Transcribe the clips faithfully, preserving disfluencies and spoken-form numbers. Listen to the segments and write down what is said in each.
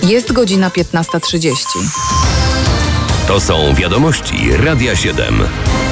Jest godzina piętnasta trzydzieści. To są wiadomości Radia siedem.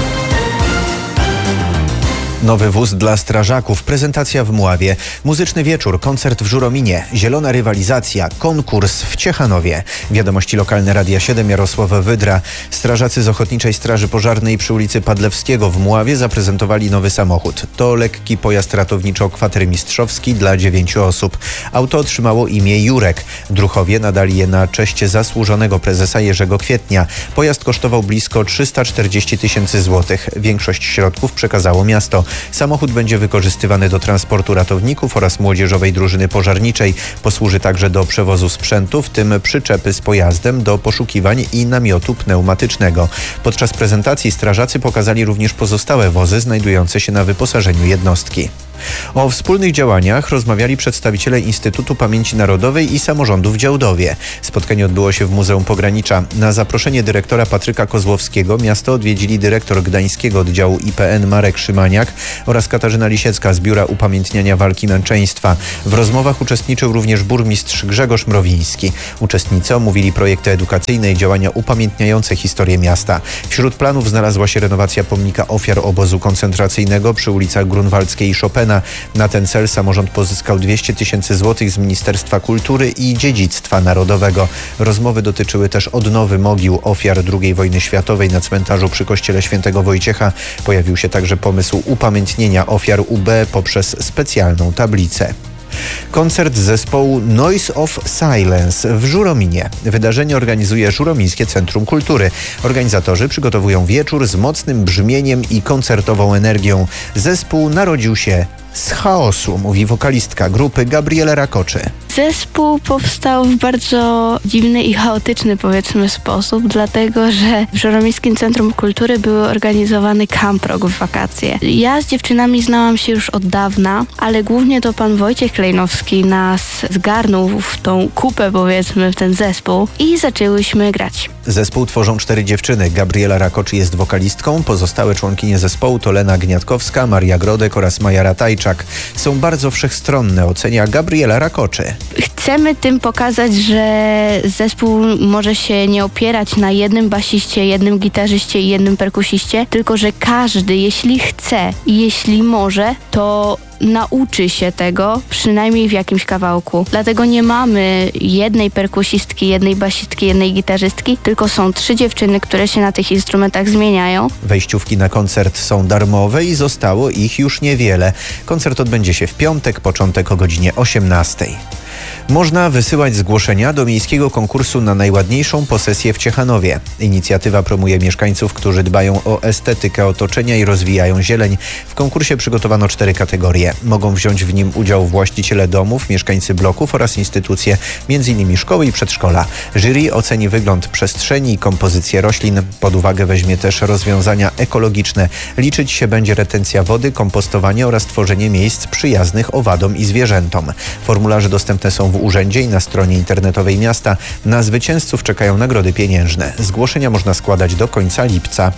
Nowy wóz dla strażaków, prezentacja w Mławie, muzyczny wieczór, koncert w Żurominie, zielona rywalizacja, konkurs w Ciechanowie. Wiadomości lokalne Radia siedem, Jarosław Wydra. Strażacy z Ochotniczej Straży Pożarnej przy ulicy Padlewskiego w Mławie zaprezentowali nowy samochód. To lekki pojazd ratowniczo-kwatermistrzowski dla dziewięciu osób. Auto otrzymało imię Jurek. Druchowie nadali je na cześć zasłużonego prezesa Jerzego Kwietnia. Pojazd kosztował blisko trzysta czterdzieści tysięcy złotych. Większość środków przekazało miasto. Samochód będzie wykorzystywany do transportu ratowników oraz młodzieżowej drużyny pożarniczej. Posłuży także do przewozu sprzętu, w tym przyczepy z pojazdem do poszukiwań i namiotu pneumatycznego. Podczas prezentacji strażacy pokazali również pozostałe wozy znajdujące się na wyposażeniu jednostki. O wspólnych działaniach rozmawiali przedstawiciele Instytutu Pamięci Narodowej i samorządu w Działdowie. Spotkanie odbyło się w Muzeum Pogranicza. Na zaproszenie dyrektora Patryka Kozłowskiego miasto odwiedzili dyrektor Gdańskiego Oddziału I P N Marek Szymaniak oraz Katarzyna Lisiecka z Biura Upamiętniania Walki Męczeństwa. W rozmowach uczestniczył również burmistrz Grzegorz Mrowiński. Uczestnicy omówili projekty edukacyjne i działania upamiętniające historię miasta. Wśród planów znalazła się renowacja pomnika ofiar obozu koncentracyjnego przy ulicach Grunwaldzkiej i Chopina. Na ten cel samorząd pozyskał dwieście tysięcy złotych z Ministerstwa Kultury i Dziedzictwa Narodowego. Rozmowy dotyczyły też odnowy mogił ofiar drugiej wojny światowej na cmentarzu przy kościele Świętego Wojciecha. Pojawił się także pomysł upamiętnienia ofiar U B poprzez specjalną tablicę. Koncert zespołu Noise of Silence w Żurominie. Wydarzenie organizuje Żuromińskie Centrum Kultury. Organizatorzy przygotowują wieczór z mocnym brzmieniem i koncertową energią. Zespół narodził się z chaosu, mówi wokalistka grupy Gabriela Rakoczy. Zespół powstał w bardzo dziwny i chaotyczny, powiedzmy, sposób, dlatego że w Żuromińskim Centrum Kultury był organizowany camp rock w wakacje. Ja z dziewczynami znałam się już od dawna, ale głównie to pan Wojciech Klejnowski nas zgarnął w tą kupę, powiedzmy, w ten zespół i zaczęłyśmy grać. Zespół tworzą cztery dziewczyny. Gabriela Rakoczy jest wokalistką, pozostałe członkinie zespołu to Lena Gniatkowska, Maria Grodek oraz Maja Ratajczak. Są bardzo wszechstronne, ocenia Gabriela Rakoczy. Chcemy tym pokazać, że zespół może się nie opierać na jednym basiście, jednym gitarzyście i jednym perkusiście, tylko że każdy, jeśli chce i jeśli może, to nauczy się tego przynajmniej w jakimś kawałku. Dlatego nie mamy jednej perkusistki, jednej basistki, jednej gitarzystki, tylko są trzy dziewczyny, które się na tych instrumentach zmieniają. Wejściówki na koncert są darmowe i zostało ich już niewiele. Koncert odbędzie się w piątek, początek o godzinie osiemnastej. Można wysyłać zgłoszenia do miejskiego konkursu na najładniejszą posesję w Ciechanowie. Inicjatywa promuje mieszkańców, którzy dbają o estetykę otoczenia i rozwijają zieleń. W konkursie przygotowano cztery kategorie. Mogą wziąć w nim udział właściciele domów, mieszkańcy bloków oraz instytucje, między innymi szkoły i przedszkola. Jury oceni wygląd przestrzeni i kompozycję roślin. Pod uwagę weźmie też rozwiązania ekologiczne. Liczyć się będzie retencja wody, kompostowanie oraz tworzenie miejsc przyjaznych owadom i zwierzętom. Formularze dostępne są w urzędzie i na stronie internetowej miasta. Na zwycięzców czekają nagrody pieniężne. Zgłoszenia można składać do końca lipca.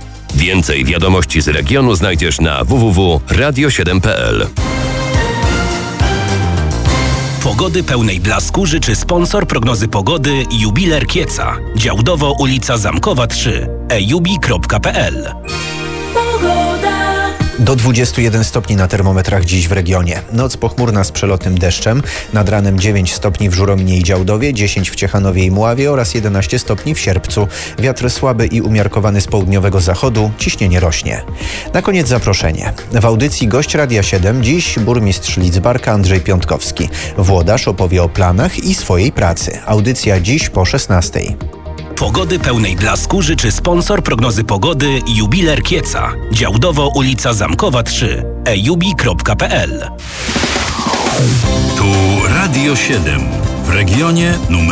Więcej wiadomości z regionu znajdziesz na w w w kropka radio siedem kropka p l. Pogody pełnej blasku życzy sponsor prognozy pogody Jubiler Kieca. Działdowo, ulica Zamkowa trzy. e jubi kropka p l. Do dwudziestu jeden stopni na termometrach dziś w regionie. Noc pochmurna z przelotnym deszczem. Nad ranem dziewięć stopni w Żurominie i Działdowie, dziesięć w Ciechanowie i Mławie oraz jedenaście stopni w Sierpcu. Wiatr słaby i umiarkowany z południowego zachodu. Ciśnienie rośnie. Na koniec zaproszenie. W audycji Gość Radia siedem dziś burmistrz Lidzbarka Andrzej Piątkowski. Włodarz opowie o planach i swojej pracy. Audycja dziś po szesnastej. Pogody pełnej blasku życzy sponsor prognozy pogody Jubiler Kieca. Działdowo, ulica Zamkowa trzy. e jubi kropka p l. Tu Radio siedem w regionie numer